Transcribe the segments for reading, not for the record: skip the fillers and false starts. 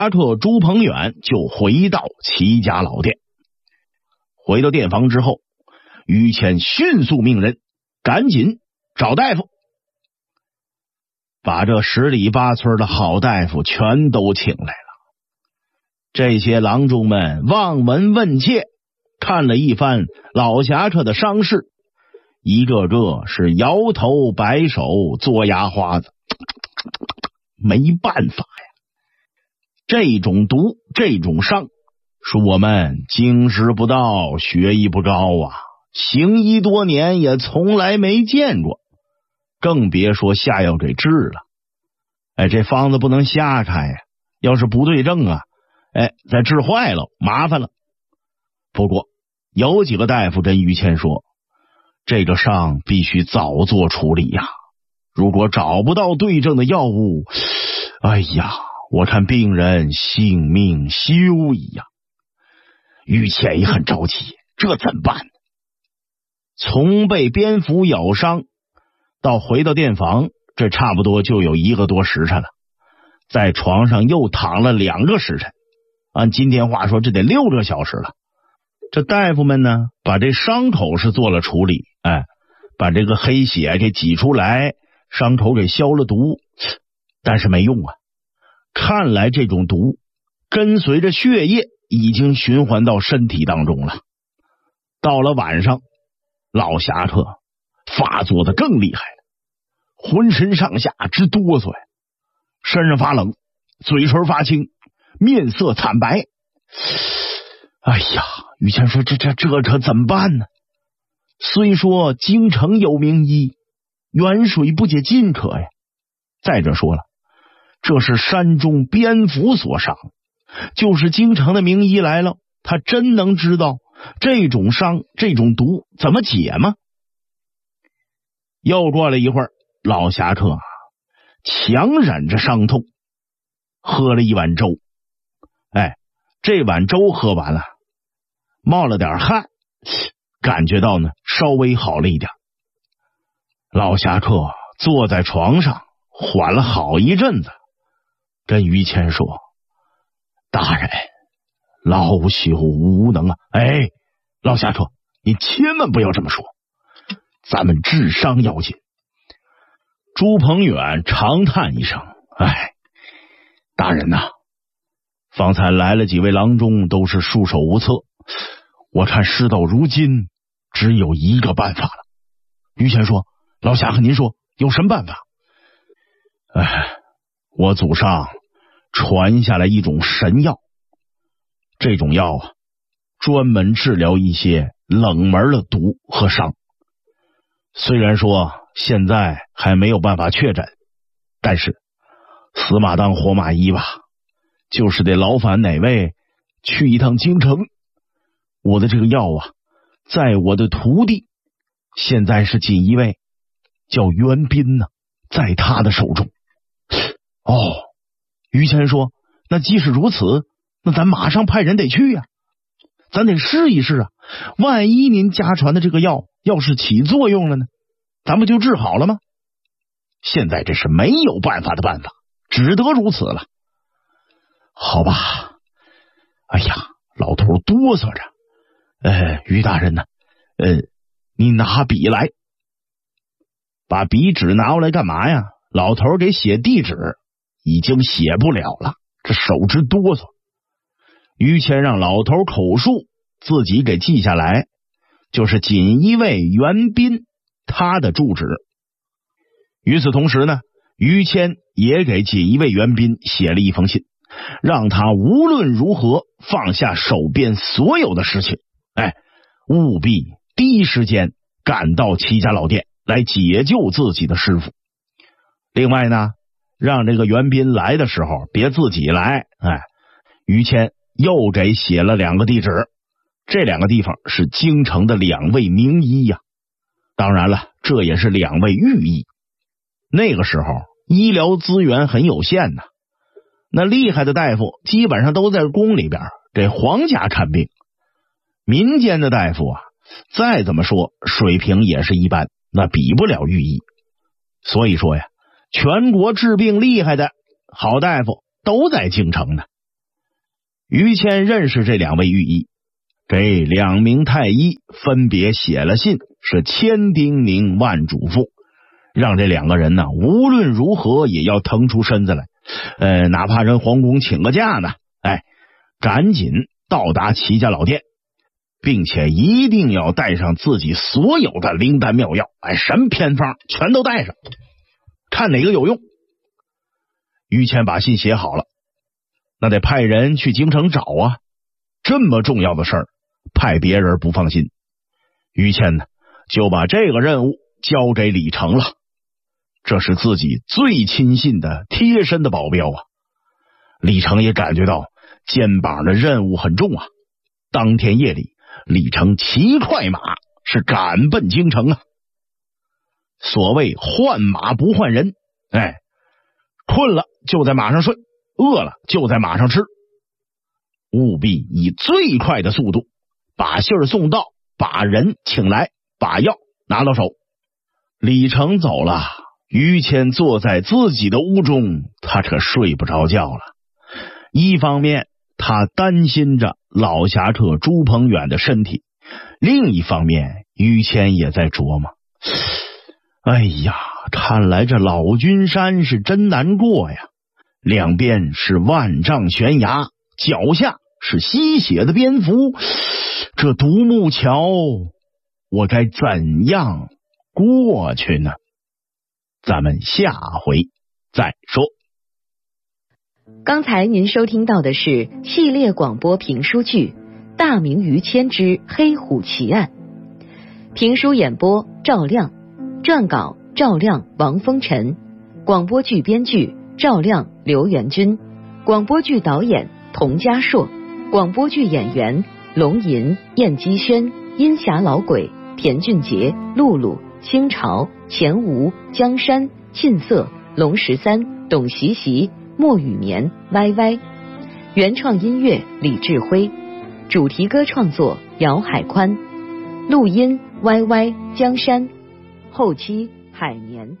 克朱鹏远就回到齐家老店。回到店房之后，于谦迅速命人赶紧找大夫，把这十里八村的好大夫全都请来了。这些郎中们望闻问切，看了一番老侠客的伤势，一个个是摇头摆手嘬牙花子。没办法呀，这种毒这种伤是我们经师不到学艺不高啊，行医多年也从来没见过，更别说下药给治了。这方子不能瞎开呀，要是不对症啊，再治坏了麻烦了。不过有几个大夫跟于谦说，这个伤必须早做处理呀，如果找不到对症的药物，我看病人性命休矣呀。于谦也很着急，这怎么办呢？从被蝙蝠咬伤到回到店房，这差不多就有1个多时辰了，在床上又躺了2个时辰，按今天话说这得6个小时了。这大夫们呢，把这伤口是做了处理，把这个黑血给挤出来，伤口给消了毒，但是没用啊。看来这种毒跟随着血液已经循环到身体当中了。到了晚上，老侠客发作的更厉害了，浑身上下直哆嗦呀，身上发冷，嘴唇发青，面色惨白。于谦说这可怎么办呢？虽说京城有名医，远水不解近渴呀。再者说了，这是山中蝙蝠所伤，就是京城的名医来了，他真能知道这种伤这种毒怎么解吗？又过了一会儿，老侠客强忍着伤痛喝了一碗粥。这碗粥喝完了，冒了点汗，感觉到呢稍微好了一点。老侠客坐在床上缓了好一阵子，跟于谦说，大人，老朽无能啊。老侠客，你千万不要这么说，咱们治伤要紧。朱鹏远长叹一声，大人呐，方才来了几位郎中，都是束手无策，我看事到如今只有一个办法了。于谦说，老侠客您说有什么办法？我祖上传下来一种神药，这种药专门治疗一些冷门的毒和伤。虽然说现在还没有办法确诊，但是死马当活马医吧，就是得劳烦哪位去一趟京城。我的这个药在我的徒弟，现在是锦衣卫叫袁斌呢，在他的手中。于谦说，那即使如此，那咱马上派人得去呀，咱得试一试啊，万一您家传的这个药要是起作用了呢，咱们就治好了吗？现在这是没有办法的办法，只得如此了。好吧，老头哆嗦着，于大人呢，你拿笔来。把笔纸拿过来干嘛呀？老头给写地址，已经写不了了，这手直哆嗦。于谦让老头口述，自己给记下来，就是锦衣卫袁斌他的住址。与此同时呢，于谦也给锦衣卫袁斌写了一封信，让他无论如何放下手边所有的事情，务必第一时间赶到齐家老店来解救自己的师傅。另外呢，让这个袁斌来的时候别自己来。于谦又给写了2个地址，这2个地方是京城的2位名医呀。当然了，这也是2位御医。那个时候医疗资源很有限呐，那厉害的大夫基本上都在宫里边给皇家看病，民间的大夫再怎么说水平也是一般，那比不了御医。所以说呀，全国治病厉害的好大夫都在京城呢。 于谦认识这2位御医，给2名太医分别写了信，是千叮咛万嘱咐，让这2个人呢，无论如何也要腾出身子来，哪怕人皇宫请个假呢，赶紧到达齐家老店，并且一定要带上自己所有的灵丹妙药，什么偏方全都带上，看哪个有用。于谦把信写好了，那得派人去京城找啊，这么重要的事儿，派别人不放心。于谦呢，就把这个任务交给李成了，这是自己最亲信的贴身的保镖啊。李成也感觉到肩膀的任务很重啊。当天夜里，李成骑快马是赶奔京城啊。所谓换马不换人，困了就在马上睡，饿了就在马上吃，务必以最快的速度把信儿送到，把人请来，把药拿到手。李成走了，于谦坐在自己的屋中，他可睡不着觉了。一方面他担心着老侠客朱鹏远的身体，另一方面于谦也在琢磨，看来这老君山是真难过呀，两边是万丈悬崖，脚下是吸血的蝙蝠，这独木桥我该怎样过去呢？咱们下回再说。 刚才您收听到的是系列广播评书剧《大明于谦之黑虎奇案》，评书演播赵亮，撰稿赵亮、王风尘，广播剧编剧赵亮、刘元军，广播剧导演童家硕，广播剧演员龙吟、燕姬轩、阴霞老鬼、田俊杰、露露、清朝、钱吴、江山、沁色、龙13、董习习、莫雨眠、歪歪。原创音乐李志辉，主题歌创作姚海宽，录音歪歪、江山，后期海年。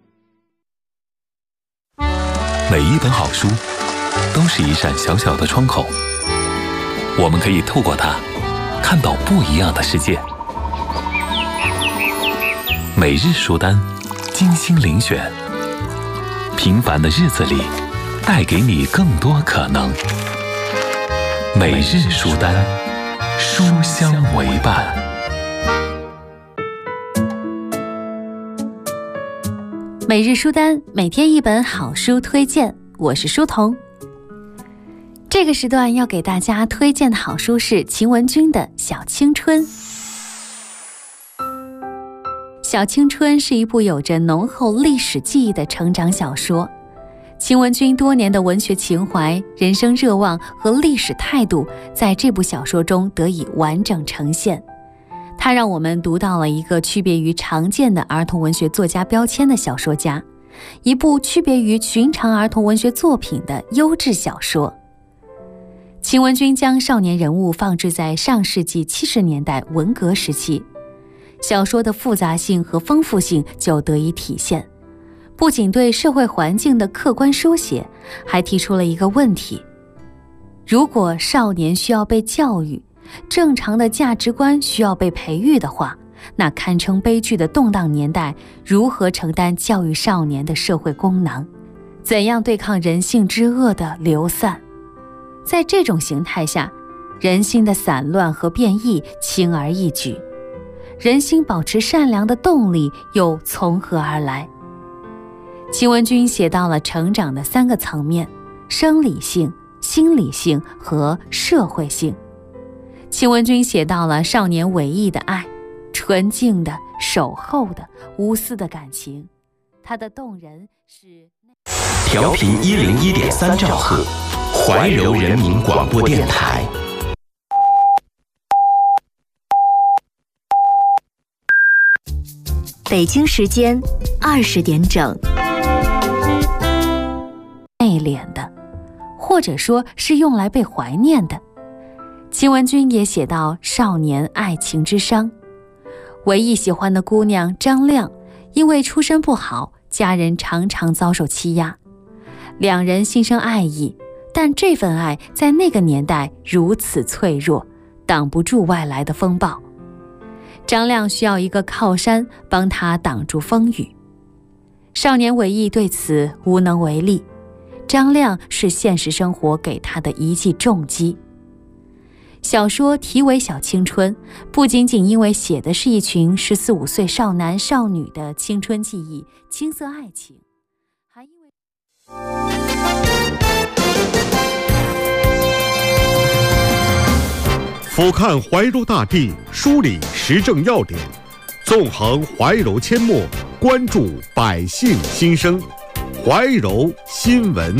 每一本好书都是一扇小小的窗口，我们可以透过它看到不一样的世界。每日书单，精心遴选，平凡的日子里带给你更多可能。每日书单，书香为伴。 每日书单，每天一本好书推荐，我是书童。这个时段要给大家推荐的好书是秦文君的《小青春》。《小青春》是一部有着浓厚历史记忆的成长小说。秦文君多年的文学情怀、人生热望和历史态度在这部小说中得以完整呈现。它让我们读到了一个区别于常见的儿童文学作家标签的小说家，一部区别于寻常儿童文学作品的优质小说。秦文君将少年人物放置在上世纪70年代文革时期，小说的复杂性和丰富性就得以体现。不仅对社会环境的客观书写，还提出了一个问题：如果少年需要被教育，正常的价值观需要被培育的话，那堪称悲剧的动荡年代如何承担教育少年的社会功能？怎样对抗人性之恶的流散？在这种形态下，人心的散乱和变异轻而易举，人心保持善良的动力又从何而来？秦文君写到了成长的3个层面：生理性、心理性和社会性。秦文君写到了少年伟毅的爱，纯净的、守候的、无私的感情。他的动人是调频101.3兆赫，怀柔人民广播电台。 北京时间20点整。 内敛的，或者说是用来被怀念的。秦文君也写到少年爱情之伤。唯一喜欢的姑娘张亮，因为出身不好，家人常常遭受欺压，两人心生爱意， 但这份爱在那个年代如此脆弱，挡不住外来的风暴。张亮需要一个靠山帮他挡住风雨。少年韦毅对此无能为力，张亮是现实生活给他的一记重击。小说题为《小青春》，不仅仅因为写的是一群14、15岁少男少女的青春记忆、青涩爱情，还因为俯瞰怀柔大地，梳理时政要点，纵横怀柔阡陌，关注百姓心声。怀柔新闻。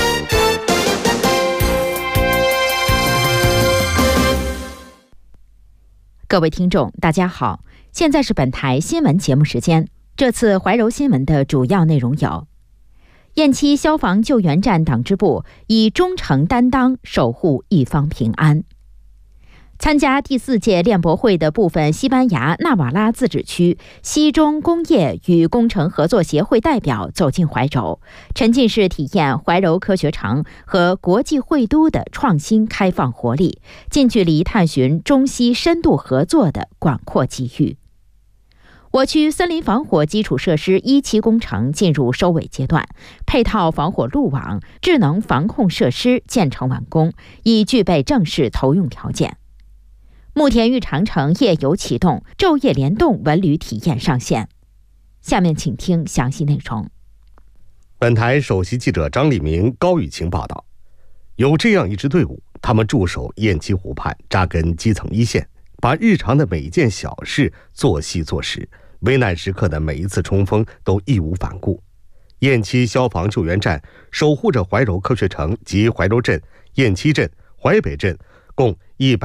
各位听众，大家好，现在是本台新闻节目时间。这次怀柔新闻的主要内容有：偃旗消防救援站党支部以忠诚担当守护一方平安。参加第4届练博会的部分西班牙纳瓦拉自治区西中工业与工程合作协会代表走进怀柔，沉浸式体验怀柔科学城和国际会都的创新开放活力，近距离探寻中西深度合作的广阔机遇。我区森林防火基础设施1期工程进入收尾阶段，配套防火路网、智能防控设施建成完工，已具备正式投用条件。慕田峪长城夜游启动，昼夜联动文旅体验上线。下面请听详细内容。 本台首席记者张立明、高雨晴报道，有这样一支队伍，他们驻守偃旗湖畔，扎根基层一线，把日常的每一件小事做细做实，危难时刻的每一次冲锋都义无反顾。偃旗消防救援站守护着怀柔科学城及怀柔镇、偃旗镇、淮北镇共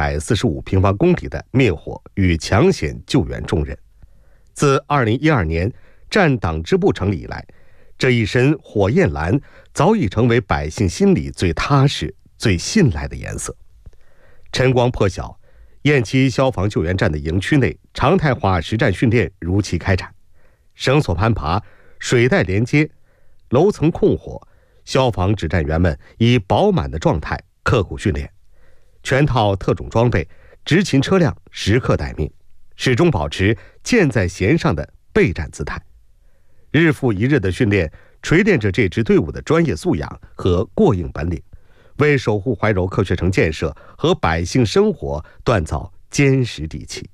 145平方公里的灭火与抢险救援重任。自2012年站党支部成立以来，这一身火焰蓝早已成为百姓心里最踏实、最信赖的颜色。晨光破晓，偃旗消防救援站的营区内常态化实战训练如期开展，绳索攀爬、水带连接、楼层控火，消防指战员们以饱满的状态刻苦训练。全套特种装备、执勤车辆时刻待命，始终保持箭在弦上的备战姿态。日复一日的训练，锤炼着这支队伍的专业素养和过硬本领，为守护怀柔科学城建设和百姓生活锻造坚实底气。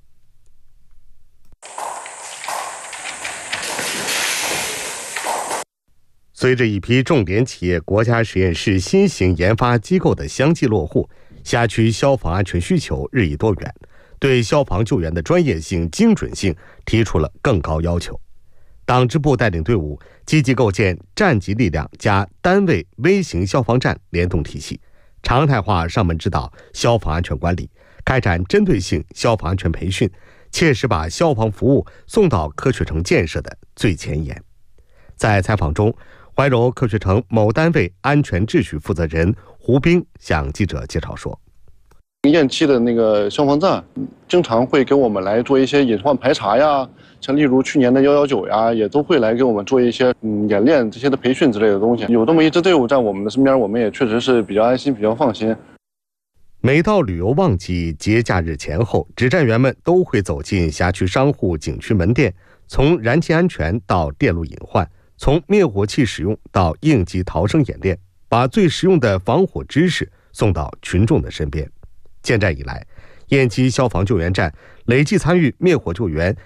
随着一批重点企业国家实验室新型研发机构的相继落户，辖区消防安全需求日益多元，对消防救援的专业性、精准性提出了更高要求。党支部带领队伍积极构建站级力量加单位微型消防站联动体系，常态化上门指导消防安全管理，开展针对性消防安全培训，切实把消防服务送到科学城建设的最前沿。在采访中，怀柔科学城某单位安全秩序负责人胡兵向记者介绍说， 偃旗的那个消防站经常会给我们来做一些隐患排查呀，像例如去年的119呀，也都会来给我们做一些演练这些的培训之类的东西。有这么一支队伍在我们的身边，我们也确实是比较安心、比较放心。 每到旅游旺季、节假日前后，指战员们都会走进辖区商户、景区门店，从燃气安全到电路隐患，从灭火器使用到应急逃生演练，把最实用的防火知识送到群众的身边。建站以来，偃旗消防救援站累计参与灭火救援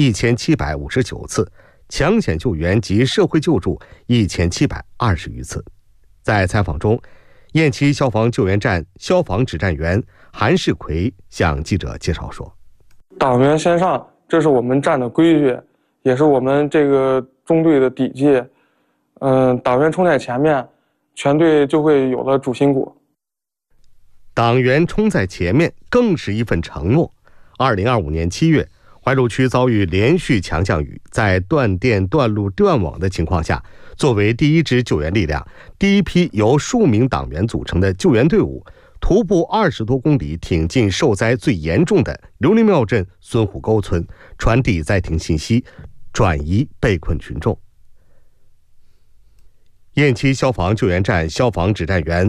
1759次，抢险救援及社会救助1720余次。在采访中，偃旗消防救援站消防指战员韩世奎向记者介绍说， 党员先上，这是我们站的规矩，也是我们这个中队的底气。党员冲在前面，全队就会有了主心骨。 党员冲在前面更是一份承诺。2025年7月，怀柔区遭遇连续强降雨，在断电、断路、断网的情况下，作为第一支救援力量，第一批由数名党员组成的救援队伍，徒步20多公里，挺进受灾最严重的刘林庙镇孙虎沟村，传递灾情信息，转移被困群众。偃旗消防救援站消防指战员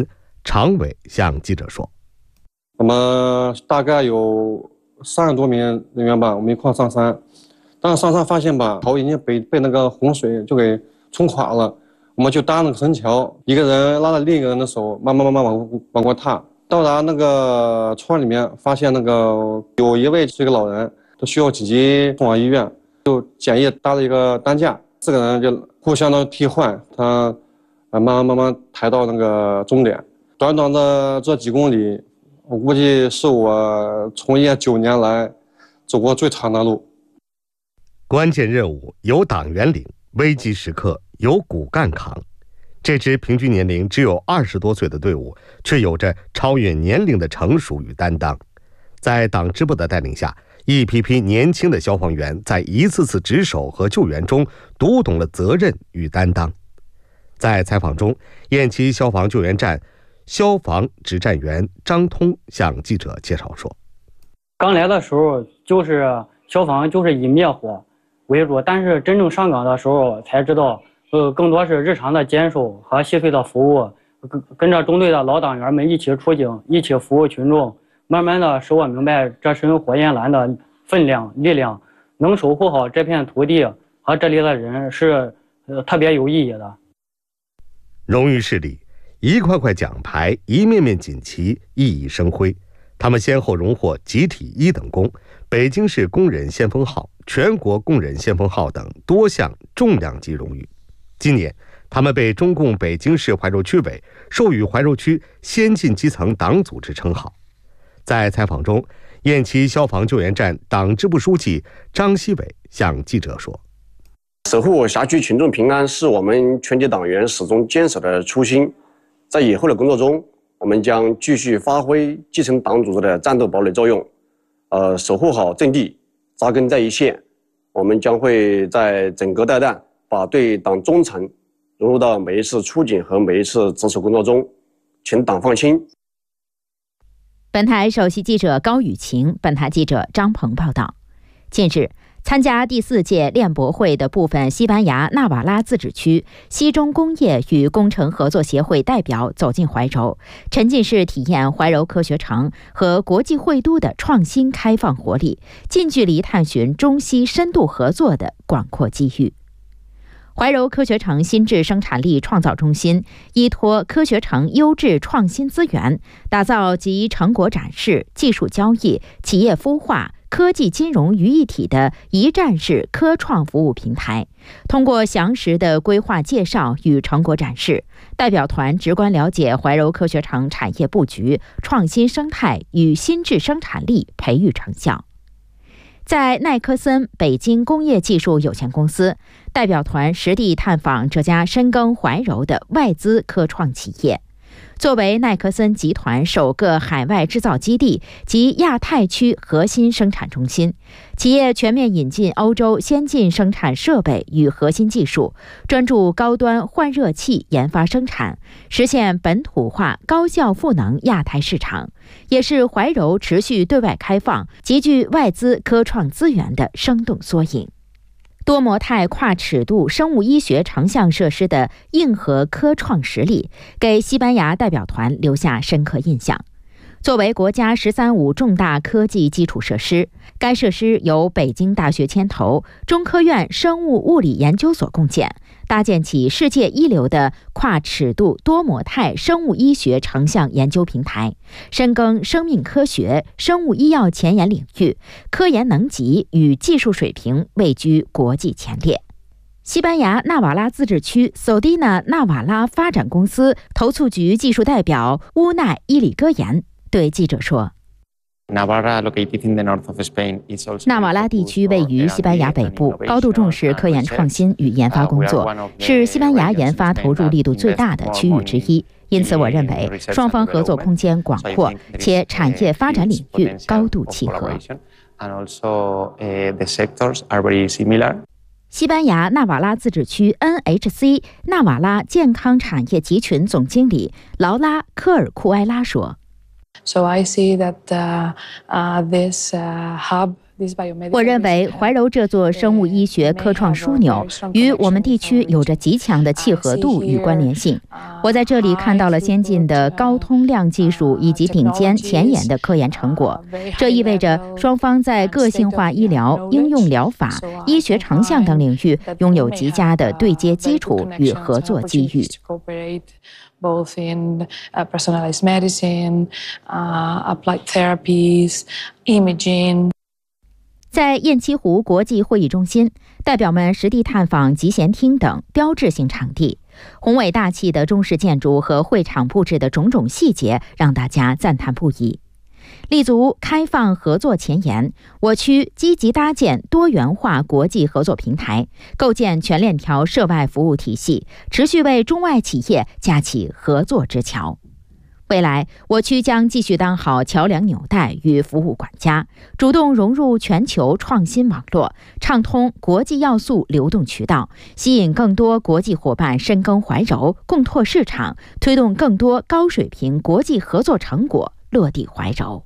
常伟向记者说：“ 我们大概有30多名人员吧，我们一块上山。但是上山发现吧，桥已经被那个洪水就给冲垮了。我们就搭那个绳桥，一个人拉着另一个人的手，慢慢往过踏。到达那个村里面，发现那个有一位是一个老人，他需要紧急送往医院，就简易搭了一个担架，4个人就互相的替换，他慢慢抬到那个终点。短短的这几公里，我估计是我从业9年来走过最长的路。 关键任务由党员领，危机时刻由骨干扛。这支平均年龄只有20多岁的队伍，却有着超越年龄的成熟与担当。在党支部的带领下，一批批年轻的消防员在一次次值守和救援中读懂了责任与担当。在采访中，雁栖消防救援站消防指战员张通向记者介绍说：“ 刚来的时候就是消防就是以灭火为主，但是真正上岗的时候才知道，更多是日常的坚守和细碎的服务，跟着中队的老党员们一起出警，一起服务群众，慢慢的使我明白这身火焰蓝的分量、力量，能守护好这片土地和这里的人是特别有意义的。” 荣誉室里，一块块奖牌，一面面锦旗熠熠生辉。他们先后荣获集体1等功、北京市工人先锋号、全国工人先锋号等多项重量级荣誉。今年，他们被中共北京市怀柔区委授予怀柔区先进基层党组织称号。在采访中，雁栖消防救援站党支部书记张希伟向记者说：“ 守护辖区群众平安是我们全体党员始终坚守的初心。在以后的工作中，我们将继续发挥基层党组织的战斗堡垒作用，守护好阵地，扎根在一线。我们将会在整个带弹，把对党忠诚融入到每一次出警和每一次值守工作中，请党放心。” 本台首席记者高雨晴，本台记者张鹏报道。近日，参加第4届练博会的部分西班牙纳瓦拉自治区西中工业与工程合作协会代表走进怀柔，沉浸式体验怀柔科学城和国际会都的创新开放活力，近距离探寻中西深度合作的广阔机遇。怀柔科学城新质生产力创造中心依托科学城优质创新资源，打造集成果展示、技术交易、企业孵化、科技金融于一体的一站式科创服务平台。通过详实的规划介绍与成果展示，代表团直观了解怀柔科学城产业布局、创新生态与新质生产力培育成效。在奈科森北京工业技术有限公司，代表团实地探访这家深耕怀柔的外资科创企业。作为奈科森集团首个海外制造基地及亚太区核心生产中心，企业全面引进欧洲先进生产设备与核心技术，专注高端换热器研发生产，实现本土化高效赋能亚太市场，也是怀柔持续对外开放、集聚外资科创资源的生动缩影。多模态跨尺度生物医学成像设施的硬核科创实力，给西班牙代表团留下深刻印象。作为国家“13+5”重大科技基础设施，该设施由北京大学牵头，中科院生物物理研究所共建，搭建起世界一流的跨尺度多模态生物医学成像研究平台，深耕生命科学、生物医药前沿领域，科研能级与技术水平位居国际前列。西班牙纳瓦拉自治区索蒂纳纳瓦拉发展公司投促局技术代表乌奈伊里戈言对记者说：“纳瓦拉地区位于西班牙北部，高度重视科研创新与研发工作，是西班牙研发投入力度最大的区域之一。因此，我认为双方合作空间广阔，且产业发展领域高度契合。”西班牙纳瓦拉自治区 NHC 纳瓦拉健康产业集群总经理劳拉·科尔库埃拉说：“ 我认为怀柔这座生物医学科创枢纽与我们地区有着极强的契合度与关联性。我在这里看到了先进的高通量技术以及顶尖前沿的科研成果，这意味着双方在个性化医疗、应用疗法、医学成像等领域拥有极佳的对接基础与合作机遇。 Both in personalized medicine, applied therapies, imaging. 在雁栖湖国际会议中心，代表们实地探访集贤厅等标志性场地，宏伟大气的中式建筑和会场布置的种种细节让大家赞叹不已。立足开放合作前沿，我区积极搭建多元化国际合作平台，构建全链条涉外服务体系，持续为中外企业架起合作之桥。未来，我区将继续当好桥梁纽带与服务管家，主动融入全球创新网络，畅通国际要素流动渠道，吸引更多国际伙伴深耕怀柔，共拓市场，推动更多高水平国际合作成果落地怀柔。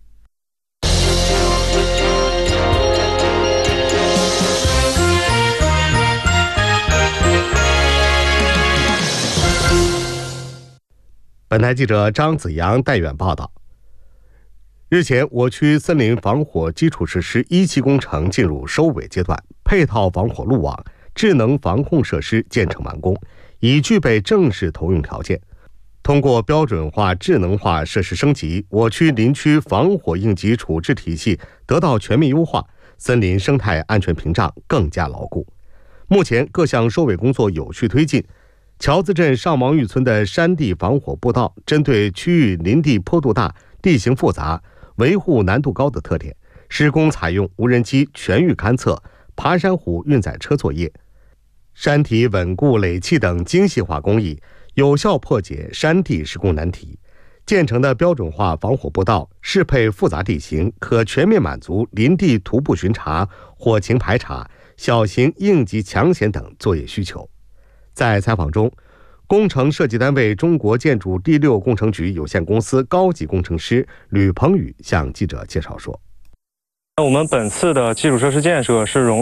本台记者张子阳带远报道。日前，我区森林防火基础设施1期工程进入收尾阶段，配套防火路网、智能防控设施建成完工，已具备正式投用条件。通过标准化、智能化设施升级，我区林区防火应急处置体系得到全面优化，森林生态安全屏障更加牢固。目前各项收尾工作有序推进。桥子镇上王峪村的山地防火步道，针对区域林地坡度大、地形复杂、维护难度高的特点，施工采用无人机全域勘测、爬山虎运载车作业，山体稳固垒砌等精细化工艺，有效破解山地施工难题。建成的标准化防火步道适配复杂地形，可全面满足林地徒步巡查、火情排查、小型应急抢险等作业需求。在采访中，工程设计单位中国建筑第6工程局有限公司高级工程师吕鹏宇向记者介绍说， 我们本次的基础设施建设是融